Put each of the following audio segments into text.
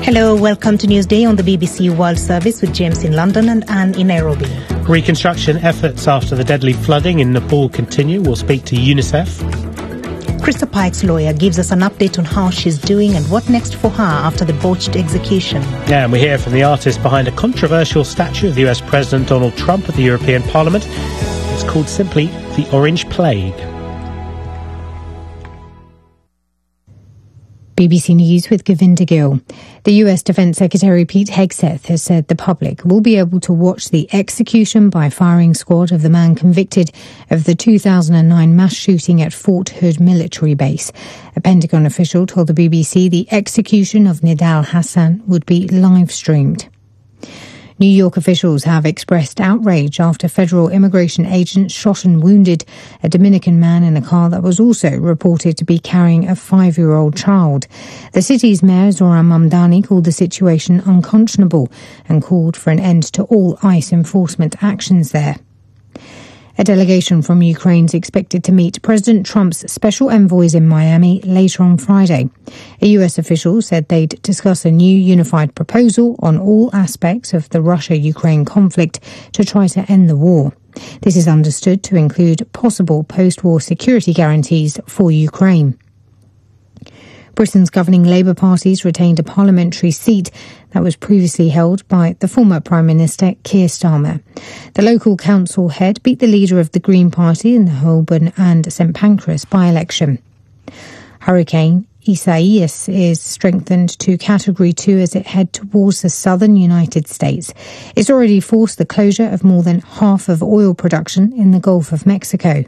Hello, welcome to Newsday on the BBC World Service with James in London and Anne in Nairobi. Reconstruction efforts after the deadly flooding in Nepal continue. We'll speak to UNICEF. Krista Pike's lawyer gives us an update on how she's doing and what next for her after the botched execution. Yeah, and we hear from the artist behind a controversial statue of the US President Donald Trump at the European Parliament. It's called simply The Orange Plague. BBC News with Govinda Gill. The US Defence Secretary Pete Hegseth has said the public will be able to watch the execution by firing squad of the man convicted of the 2009 mass shooting at Fort Hood military base. A Pentagon official told the BBC the execution of Nidal Hassan would be live-streamed. New York officials have expressed outrage after federal immigration agents shot and wounded a Dominican man in a car that was also reported to be carrying a 5-year-old child. The city's mayor, Zoran Mamdani, called the situation unconscionable and called for an end to all ICE enforcement actions there. A delegation from Ukraine is expected to meet President Trump's special envoys in Miami later on Friday. A US official said they'd discuss a new unified proposal on all aspects of the Russia-Ukraine conflict to try to end the war. This is understood to include possible post-war security guarantees for Ukraine. Britain's governing Labour parties retained a parliamentary seat that was previously held by the former Prime Minister Keir Starmer. The local council head beat the leader of the Green Party in the Holborn and St Pancras by-election. Hurricane Isaias is strengthened to Category 2 as it heads towards the southern United States. It's already forced the closure of more than half of oil production in the Gulf of Mexico.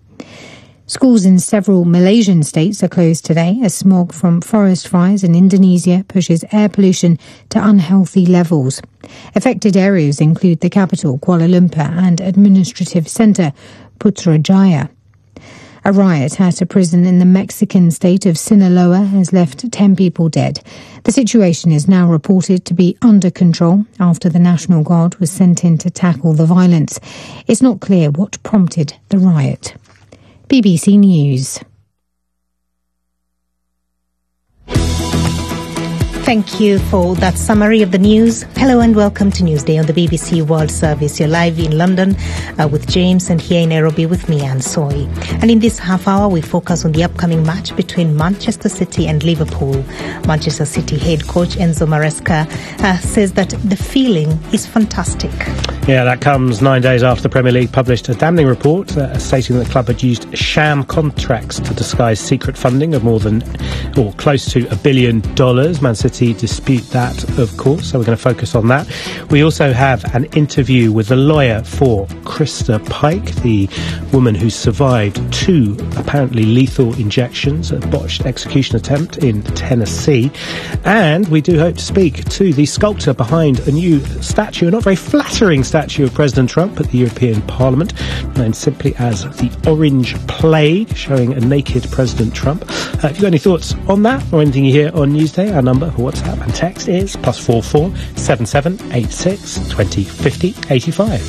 Schools in several Malaysian states are closed today as smog from forest fires in Indonesia pushes air pollution to unhealthy levels. Affected areas include the capital, Kuala Lumpur, and administrative centre, Putrajaya. A riot at a prison in the Mexican state of Sinaloa has left 10 people dead. The situation is now reported to be under control after the National Guard was sent in to tackle the violence. It's not clear what prompted the riot. BBC News. Thank you for that summary of the news. Hello and welcome to Newsday on the BBC World Service. You're live in London with James and here in Nairobi with me, Anne Soy. And in this half hour, we focus on the upcoming match between Manchester City and Liverpool. Manchester City head coach Enzo Maresca says that the feeling is fantastic. Yeah, that comes 9 days after the Premier League published a damning report stating that the club had used sham contracts to disguise secret funding of more than, or close to $1 billion. Man City dispute that, of course, so we're going to focus on that. We also have an interview with the lawyer for Krista Pike, the woman who survived 2 apparently lethal injections, a botched execution attempt in Tennessee. And we do hope to speak to the sculptor behind a new statue, a not very flattering statue of President Trump at the European Parliament, known simply as the Orange Plague, showing a naked President Trump. If you've got any thoughts on that or anything you hear on Newsday, our number for WhatsApp and text is +44 77 86 20 50 85.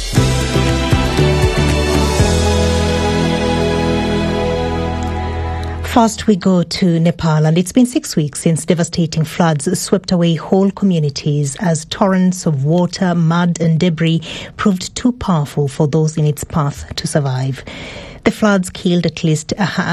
First, we go to Nepal, and it's been 6 weeks since devastating floods swept away whole communities as torrents of water, mud and debris proved too powerful for those in its path to survive. The floods killed at least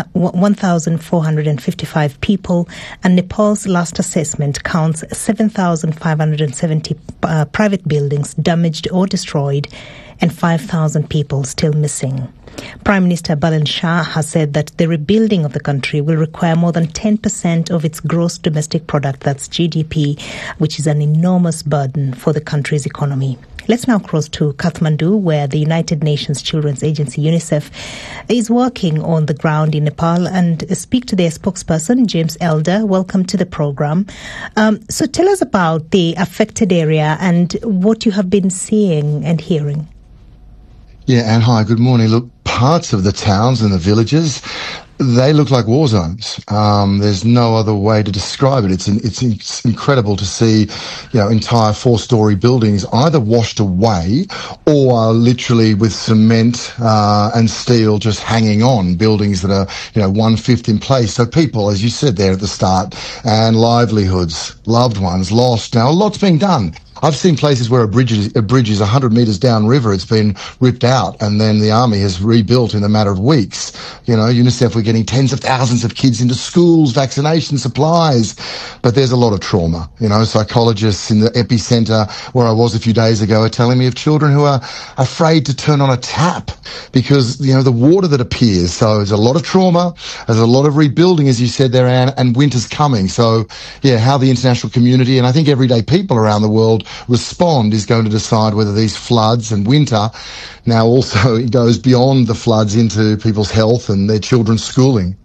1,455 people, and Nepal's last assessment counts 7,570 private buildings damaged or destroyed and 5,000 people still missing. Prime Minister Balan Shah has said that the rebuilding of the country will require more than 10% of its gross domestic product, that's GDP, which is an enormous burden for the country's economy. Let's now cross to Kathmandu, where the United Nations Children's Agency, UNICEF, is working on the ground in Nepal, and speak to their spokesperson, James Elder. Welcome to the program. So tell us about the affected area and what you have been seeing and hearing. Yeah, and hi, good morning. Look, parts of the towns and the villages They look like war zones. There's no other way to describe it. It's incredible to see, entire 4-story buildings either washed away or are literally with cement and steel just hanging on. Buildings that are, 1/5 in place. So people, as you said there at the start, and livelihoods, loved ones lost. Now a lot's being done. I've seen places where a bridge is 100 metres downriver. It's been ripped out, and then the army has rebuilt in a matter of weeks. UNICEF, we're getting tens of thousands of kids into schools, vaccination supplies, but there's a lot of trauma. Psychologists in the epicentre where I was a few days ago are telling me of children who are afraid to turn on a tap because, the water that appears. So there's a lot of trauma, there's a lot of rebuilding, as you said there, Anne, and winter's coming. So, how the international community and I think everyday people around the world respond is going to decide whether these floods and winter now also it goes beyond the floods into people's health and their children's schooling.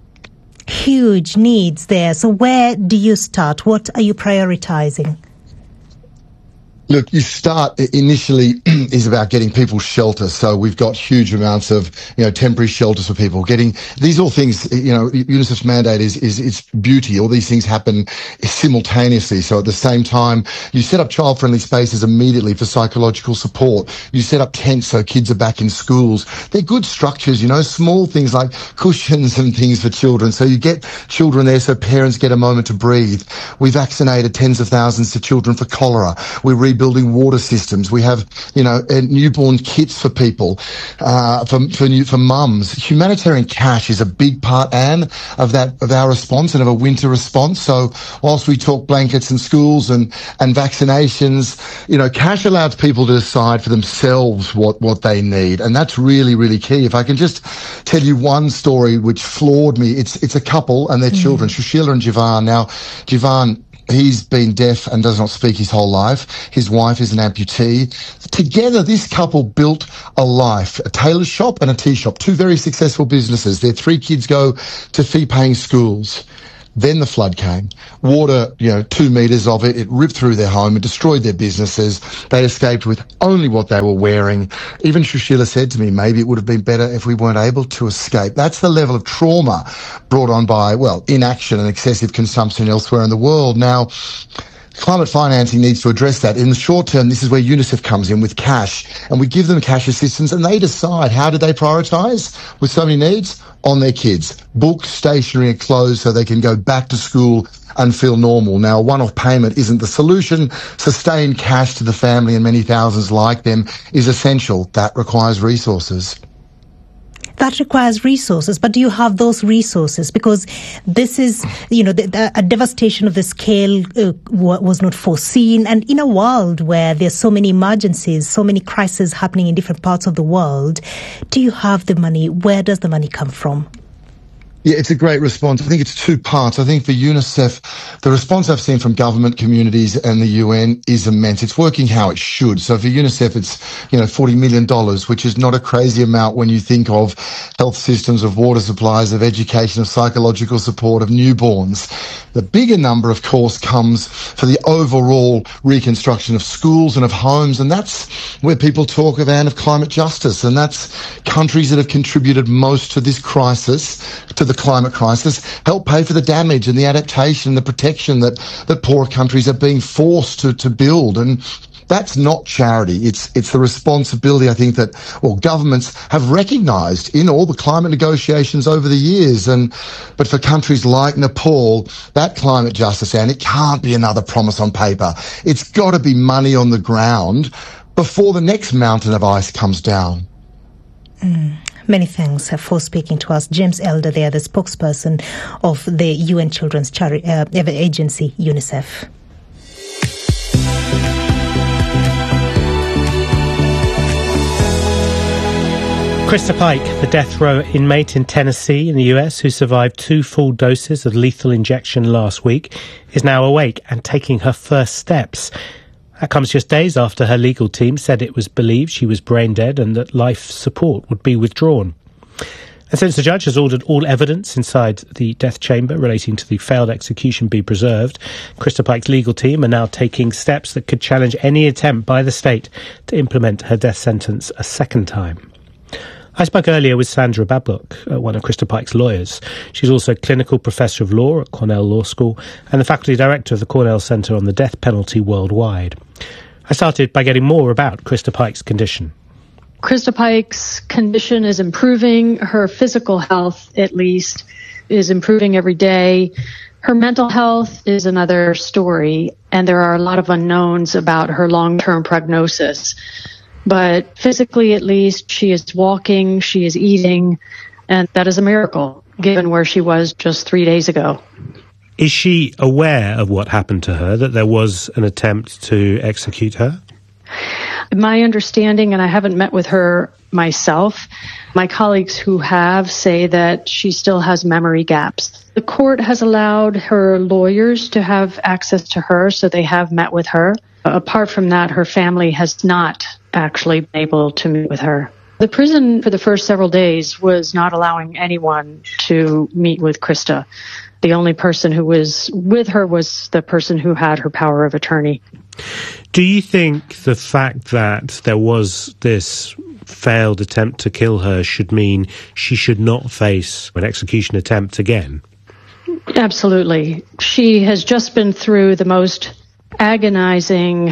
Huge needs there. So where do you start? What are you prioritizing? Look, you start initially is about getting people shelter. So we've got huge amounts of, temporary shelters for people. These all things, UNICEF's mandate is its beauty. All these things happen simultaneously. So at the same time, you set up child-friendly spaces immediately for psychological support. You set up tents so kids are back in schools. They're good structures, small things like cushions and things for children. So you get children there so parents get a moment to breathe. We vaccinated tens of thousands of children for cholera. We're rebuilding water systems. We have, newborn kits for people, for mums. Humanitarian cash is a big part, Anne, of our response and of a winter response. So whilst we talk blankets and schools and vaccinations, cash allows people to decide for themselves what they need. And that's really, really key. If I can just tell you one story which floored me. It's a couple and their children, Shushila and Jivan. Now, Jivan, he's been deaf and does not speak his whole life. His wife is an amputee. Together, this couple built a life, a tailor shop and a tea shop, 2 very successful businesses. Their 3 kids go to fee-paying schools. Then the flood came. Water, 2 metres of it ripped through their home and destroyed their businesses. They escaped with only what they were wearing. Even Shushila said to me, maybe it would have been better if we weren't able to escape. That's the level of trauma brought on by, inaction and excessive consumption elsewhere in the world. Now, climate financing needs to address that. In the short term, this is where UNICEF comes in with cash, and we give them cash assistance, and they decide how do they prioritise with so many needs on their kids. Books, stationery and clothes so they can go back to school and feel normal. Now, a one-off payment isn't the solution. Sustained cash to the family and many thousands like them is essential. That requires resources. That requires resources, but do you have those resources? Because this is, a devastation of the scale was not foreseen. And in a world where there's so many emergencies, so many crises happening in different parts of the world, do you have the money? Where does the money come from? Yeah, it's a great response. I think it's 2 parts. I think for UNICEF, the response I've seen from government communities and the UN is immense. It's working how it should. So for UNICEF, it's, $40 million, which is not a crazy amount when you think of health systems, of water supplies, of education, of psychological support, of newborns. The bigger number, of course, comes for the overall reconstruction of schools and of homes. And that's where people talk of climate justice. And that's countries that have contributed most to this crisis, to the climate crisis, help pay for the damage and the adaptation, the protection that poorer countries are being forced to build. And that's not charity. It's the responsibility, I think, that, governments have recognised in all the climate negotiations over the years. But for countries like Nepal, that climate justice, and it can't be another promise on paper. It's got to be money on the ground before the next mountain of ice comes down. Many thanks for speaking to us. James Elder there, the spokesperson of the UN Children's Agency, UNICEF. Krista Pike, the death row inmate in Tennessee in the US who survived 2 full doses of lethal injection last week, is now awake and taking her first steps. That comes just days after her legal team said it was believed she was brain dead and that life support would be withdrawn. And since the judge has ordered all evidence inside the death chamber relating to the failed execution be preserved, Krista Pike's legal team are now taking steps that could challenge any attempt by the state to implement her death sentence a second time. I spoke earlier with Sandra Babcock, one of Krista Pike's lawyers. She's also clinical professor of law at Cornell Law School and the faculty director of the Cornell Centre on the Death Penalty Worldwide. I started by getting more about Krista Pike's condition. Krista Pike's condition is improving. Her physical health, at least, is improving every day. Her mental health is another story, and there are a lot of unknowns about her long-term prognosis. But physically, at least, she is walking, she is eating, and that is a miracle, given where she was just 3 days ago. Is she aware of what happened to her, that there was an attempt to execute her? My understanding, and I haven't met with her myself, my colleagues who have say that she still has memory gaps. The court has allowed her lawyers to have access to her, so they have met with her. Apart from that, her family has not actually been able to meet with her. The prison for the first several days was not allowing anyone to meet with Krista. The only person who was with her was the person who had her power of attorney. Do you think the fact that there was this failed attempt to kill her should mean she should not face an execution attempt again? Absolutely. She has just been through the most agonizing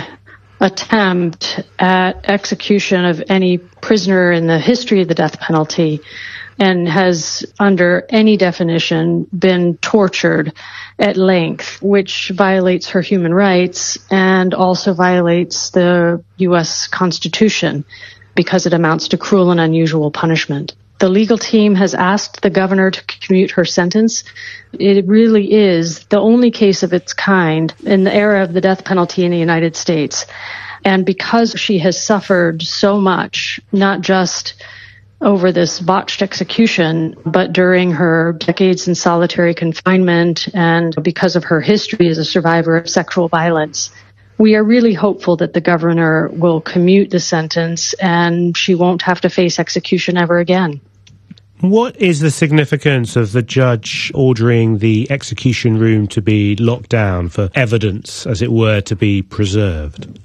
attempt at execution of any prisoner in the history of the death penalty, and has, under any definition, been tortured at length, which violates her human rights and also violates the U.S. Constitution because it amounts to cruel and unusual punishment. The legal team has asked the governor to commute her sentence. It really is the only case of its kind in the era of the death penalty in the United States. And because she has suffered so much, not just over this botched execution, but during her decades in solitary confinement and because of her history as a survivor of sexual violence, we are really hopeful that the governor will commute the sentence and she won't have to face execution ever again. What is the significance of the judge ordering the execution room to be locked down for evidence, as it were, to be preserved?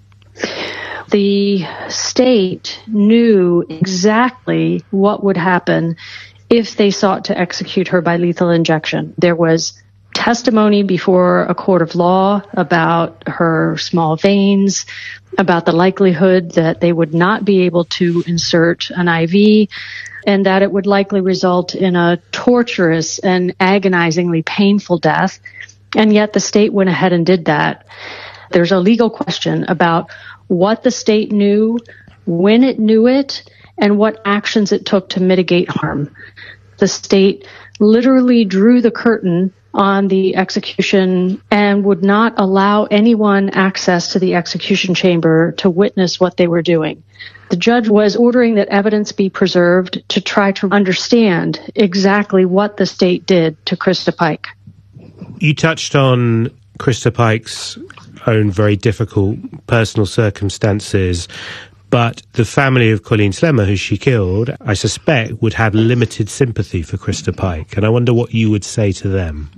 The state knew exactly what would happen if they sought to execute her by lethal injection. There was testimony before a court of law about her small veins, about the likelihood that they would not be able to insert an IV, and that it would likely result in a torturous and agonizingly painful death. And yet the state went ahead and did that. There's a legal question about what the state knew, when it knew it, and what actions it took to mitigate harm. The state literally drew the curtain on the execution and would not allow anyone access to the execution chamber to witness what they were doing. The judge was ordering that evidence be preserved to try to understand exactly what the state did to Krista Pike. You touched on Krista Pike's own very difficult personal circumstances, but the family of Colleen Slemmer, who she killed, I suspect would have limited sympathy for Krista Pike, and I wonder what you would say to them.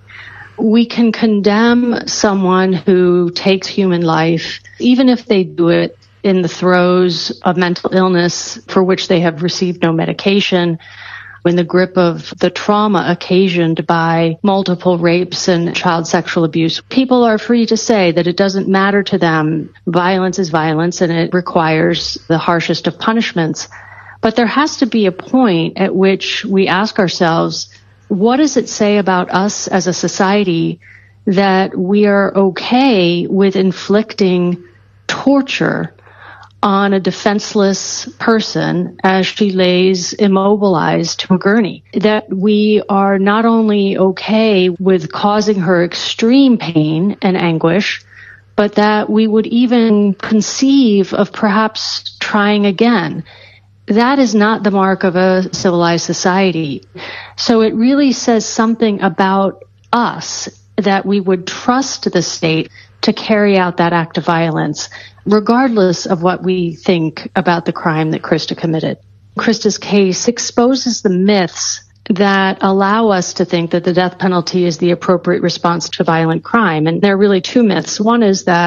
We can condemn someone who takes human life, even if they do it in the throes of mental illness for which they have received no medication, in the grip of the trauma occasioned by multiple rapes and child sexual abuse. People are free to say that it doesn't matter to them. Violence is violence and it requires the harshest of punishments. But there has to be a point at which we ask ourselves, what does it say about us as a society that we are okay with inflicting torture on a defenseless person as she lays immobilized to a gurney? That we are not only okay with causing her extreme pain and anguish, but that we would even conceive of perhaps trying again. That is not the mark of a civilized society. So it really says something about us that we would trust the state to carry out that act of violence, regardless of what we think about the crime that Krista committed. Krista's case exposes the myths that allow us to think that the death penalty is the appropriate response to violent crime. And there are really two myths. One is that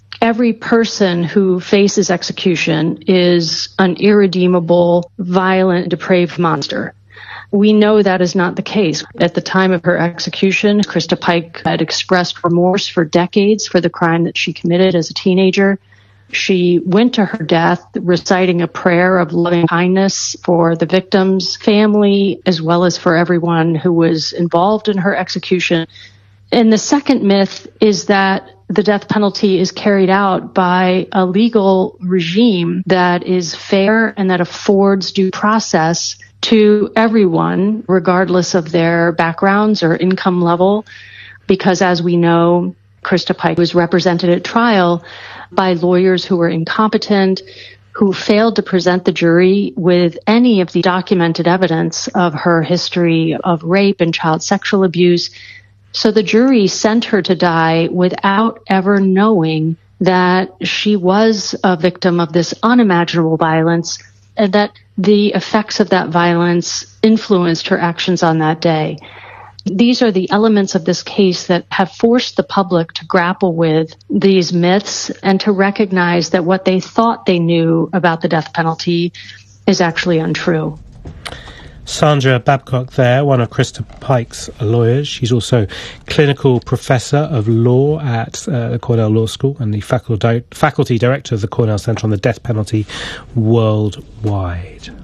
every person who faces execution is an irredeemable, violent, depraved monster. We know that is not the case. At the time of her execution, Krista Pike had expressed remorse for decades for the crime that she committed as a teenager. She went to her death reciting a prayer of loving kindness for the victim's family, as well as for everyone who was involved in her execution. And the second myth is that the death penalty is carried out by a legal regime that is fair and that affords due process to everyone, regardless of their backgrounds or income level, because as we know, Krista Pike was represented at trial by lawyers who were incompetent, who failed to present the jury with any of the documented evidence of her history of rape and child sexual abuse. So the jury sent her to die without ever knowing that she was a victim of this unimaginable violence and that the effects of that violence influenced her actions on that day. These are the elements of this case that have forced the public to grapple with these myths and to recognize that what they thought they knew about the death penalty is actually untrue. Sandra Babcock there, one of Krista Pike's lawyers. She's also clinical professor of law at the Cornell Law School and the faculty director of the Cornell Center on the Death Penalty worldwide.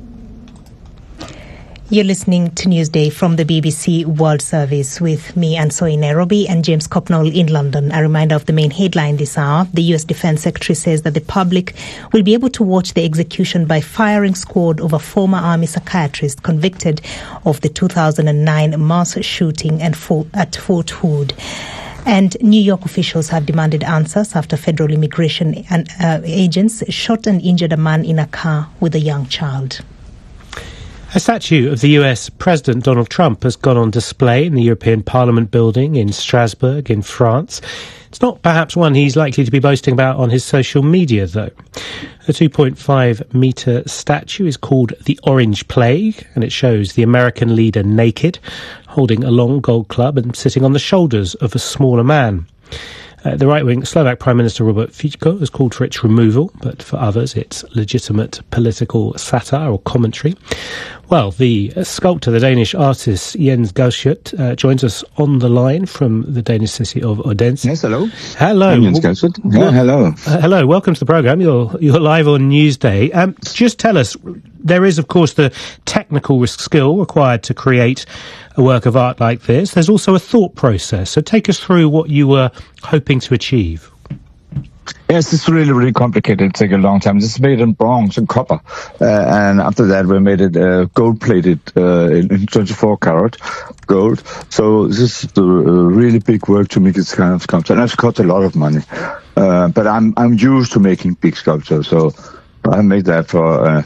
You're listening to Newsday from the BBC World Service with me, Ansoy in Nairobi, and James Copnall in London. A reminder of the main headline this hour. The US Defense Secretary says that the public will be able to watch the execution by firing squad of a former army psychiatrist convicted of the 2009 mass shooting at Fort Hood. And New York officials have demanded answers after federal immigration agents shot and injured a man in a car with a young child. A statue of the US President Donald Trump has gone on display in the European Parliament building in Strasbourg in France. It's not perhaps one he's likely to be boasting about on his social media, though. The 2.5-metre statue is called the Orange Plague, and it shows the American leader naked, holding a long gold club and sitting on the shoulders of a smaller man. The right-wing Slovak Prime Minister Robert Fico has called for its removal, but for others it's legitimate political satire or commentary. Well, the sculptor, the Danish artist Jens Galschiøt, joins us on the line from the Danish city of Odense. Yes, hello. Hello. I'm Jens Galschiøt. Yeah, hello. Hello, welcome to the programme. You're live on Newsday. Just tell us, there is, of course, the technical skill required to create a work of art like this. There's also a thought process. So take us through what you were hoping to achieve. Yes, it's really, really complicated. It takes a long time. This is made in bronze and copper. And after that, we made it gold-plated in 24 karat gold. So this is a really big work to make this kind of sculpture. And it's cost a lot of money. But I'm used to making big sculptures. So I made that for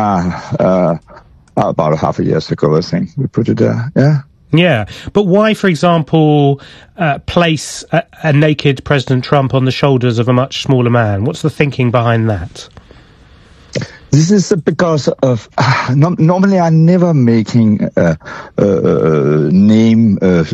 about half a year ago, I think. We put it there, yeah. Yeah, but why, for example, place a naked President Trump on the shoulders of a much smaller man? What's the thinking behind that? This is because of normally I'm never making name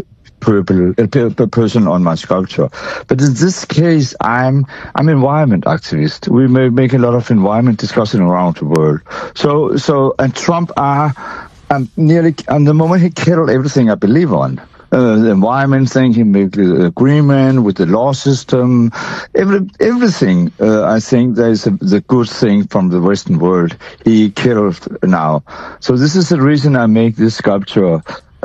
person on my sculpture, but in this case I'm environment activist. We make a lot of environment discussion around the world. So and Trump nearly, and the moment he killed everything I believe on, the environment thing, he made the agreement with the law system, everything. I think there's the good thing from the Western world he killed now. So this is the reason I make this sculpture,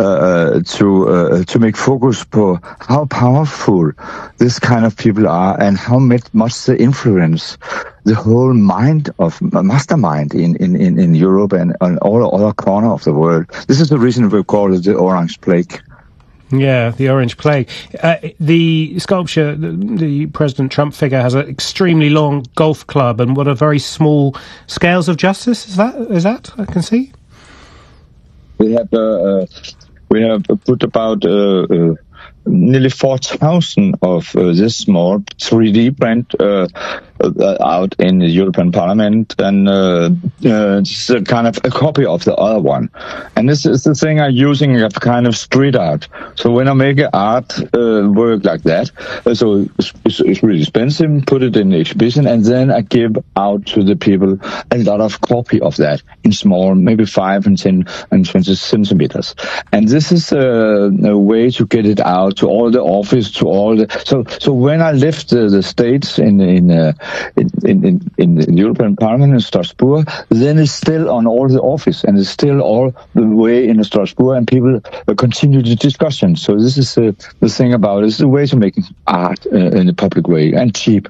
to make focus for how powerful this kind of people are and how much they influence the whole mind of mastermind in Europe and on all other corners of the world. This is the reason we call it the Orange Plague. Yeah, the Orange Plague. The sculpture, the President Trump figure, has an extremely long golf club and what are very small scales of justice. Is that I can see? We have put about nearly 4,000 of this small 3D print out in the European Parliament, and it's a kind of a copy of the other one. And this is the thing I'm using as kind of street art. So when I make an art work like that, so it's really expensive, put it in the exhibition, and then I give out to the people a lot of copy of that in small, maybe 5 and 10 and 20 centimeters. And this is a way to get it out to all the office, to all the. So when I left the States in the European Parliament in Strasbourg, then it's still on all the office, and it's still all the way in Strasbourg, and people continue the discussion. So this is the thing about it. It's a way to make art in a public way and cheap.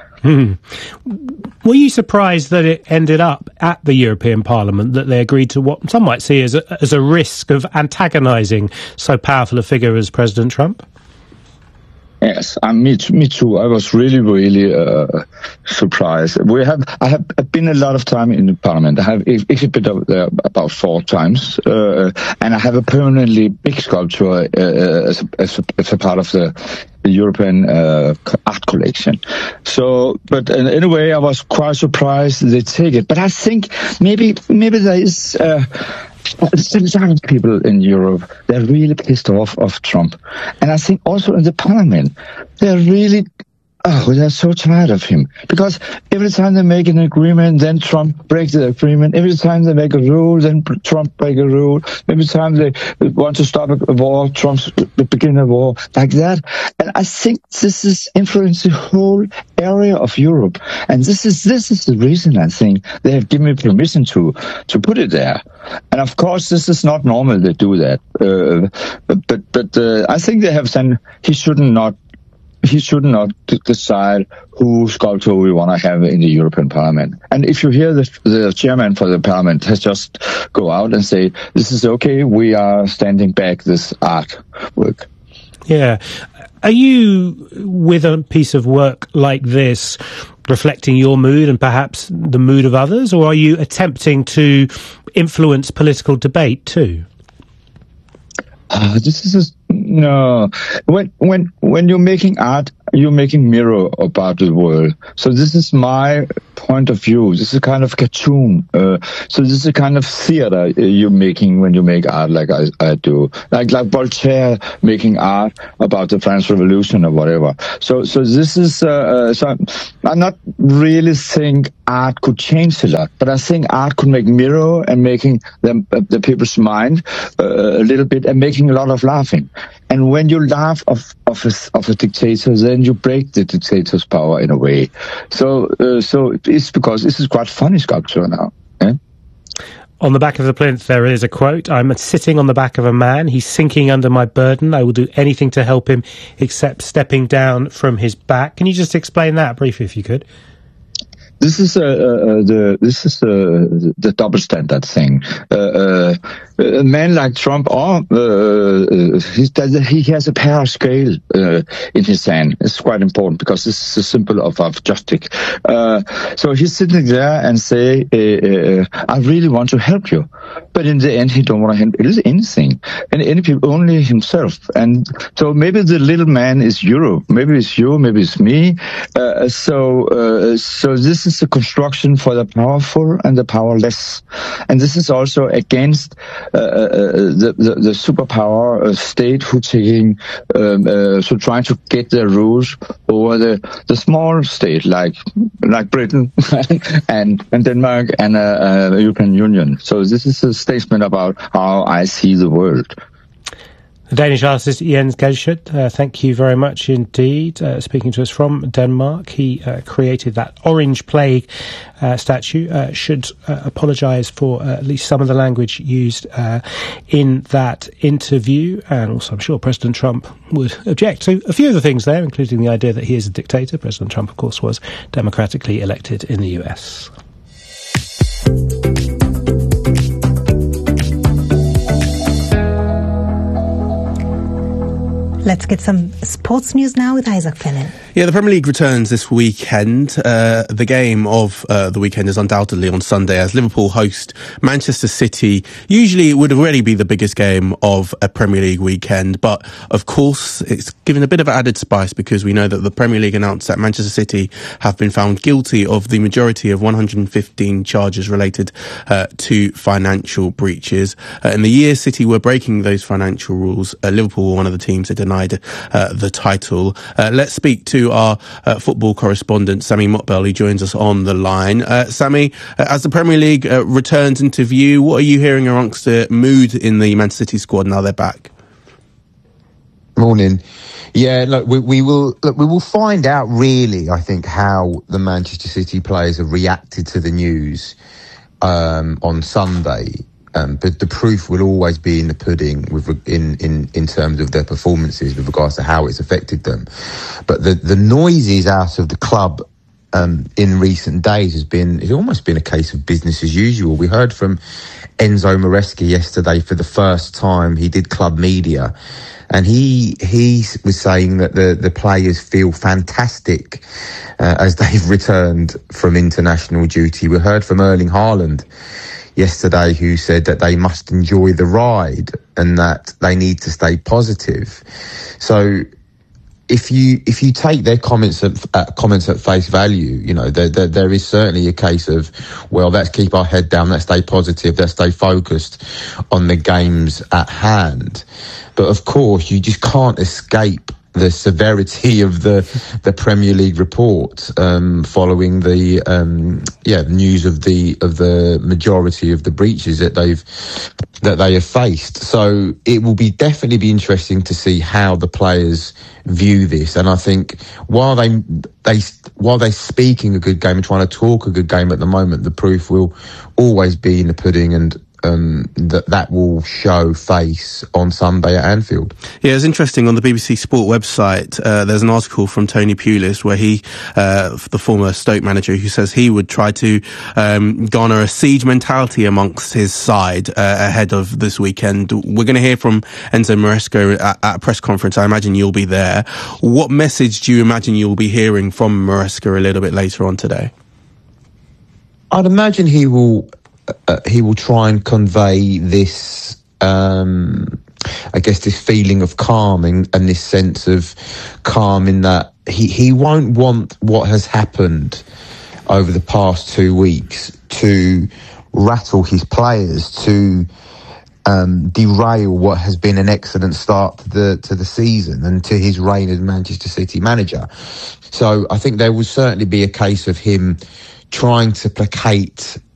Were you surprised that it ended up at the European Parliament, that they agreed to what some might see as a risk of antagonising so powerful a figure as President Trump? Yes, me too. I was really surprised. I have been a lot of time in the Parliament. I have exhibited there about 4 times, and I have a permanently big sculpture as a part of the European art collection. So, but in a way, I was quite surprised they take it. But I think maybe there is. Some people in Europe, they're really pissed off of Trump. And I think also in the Parliament, they're so tired of him. Because every time they make an agreement, then Trump breaks the agreement. Every time they make a rule, then Trump breaks a rule. Every time they want to stop a war, Trump begin a war. Like that. And I think this is influencing the whole area of Europe. And this is the reason I think they have given me permission to put it there. And of course, this is not normal they do that. But I think they have said he should not decide who sculptor we want to have in the European Parliament. And if you hear the chairman for the Parliament has just go out and say, this is okay, we are standing back this artwork. Yeah. Are you, with a piece of work like this, reflecting your mood and perhaps the mood of others, or are you attempting to influence political debate too? No. When you're making art, you're making mirror about the world. So this is my point of view. This is a kind of cartoon. So this is a kind of theater you're making when you make art, like I do. Like Voltaire making art about the French Revolution or whatever. So this is. So I'm not really think art could change a lot, but I think art could make mirror and making the people's mind a little bit and making a lot of laughing. And when you laugh of a dictator, then you break the dictator's power in a way. So it's because this is quite funny sculpture now. Eh? On the back of the plinth, there is a quote: "I'm sitting on the back of a man. He's sinking under my burden. I will do anything to help him, except stepping down from his back." Can you just explain that briefly, if you could? This is the double standard thing. A man like Trump, he has a power scale in his hand. It's quite important because this is a symbol of justice. So he's sitting there and say, "I really want to help you," but in the end, he don't want to help anything, and any people, only himself. And so maybe the little man is Europe. Maybe it's you. Maybe it's me. So this is a construction for the powerful and the powerless, and this is also against the superpower state who taking so trying to get their rules over the small state like Britain and Denmark and the European Union. So this is a statement about how I see the world. The Danish artist Jens Galschiøt, thank you very much indeed. Speaking to us from Denmark, he created that Orange Plague statue. Should apologise for at least some of the language used in that interview, and also I'm sure President Trump would object to a few of the things there, including the idea that he is a dictator. President Trump, of course, was democratically elected in the US. Let's get some sports news now with Isaac Fennin. Yeah, the Premier League returns this weekend. The game of the weekend is undoubtedly on Sunday as Liverpool host Manchester City. Usually it would already be the biggest game of a Premier League weekend, but of course it's given a bit of added spice because we know that the Premier League announced that Manchester City have been found guilty of the majority of 115 charges related to financial breaches. In the year City were breaking those financial rules, Liverpool were one of the teams that denied the title. Let's speak to our football correspondent, Sammy Motbell, who joins us on the line. Sammy, as the Premier League returns into view, what are you hearing amongst the mood in the Manchester City squad now they're back? Morning. Yeah, look, we will find out really, I think, how the Manchester City players have reacted to the news on Sunday. But the proof will always be in the pudding in terms of their performances with regards to how it's affected them. But the noises out of the club in recent days it's almost been a case of business as usual. We heard from Enzo Maresca yesterday for the first time. He did club media, and he was saying that the players feel fantastic as they've returned from international duty. We heard from Erling Haaland yesterday, who said that they must enjoy the ride and that they need to stay positive. So if you take their comments at face value, you know, there is certainly a case of, well, let's keep our head down, let's stay positive, let's stay focused on the games at hand. But of course, you just can't escape the severity of the Premier League report following the news of the majority of the breaches that they have faced. So it will definitely be interesting to see how the players view this. And I think while they're speaking a good game and trying to talk a good game at the moment, the proof will always be in the pudding, and that will show face on Sunday at Anfield. Yeah, it's interesting. On the BBC Sport website, there's an article from Tony Pulis where he, the former Stoke manager, who says he would try to garner a siege mentality amongst his side ahead of this weekend. We're going to hear from Enzo Maresca at a press conference. I imagine you'll be there. What message do you imagine you'll be hearing from Maresca a little bit later on today? I'd imagine he will try and convey this, I guess, this feeling of calm and this sense of calm in that he won't want what has happened over the past 2 weeks to rattle his players, to derail what has been an excellent start to the season and to his reign as Manchester City manager. So I think there will certainly be a case of him trying to placate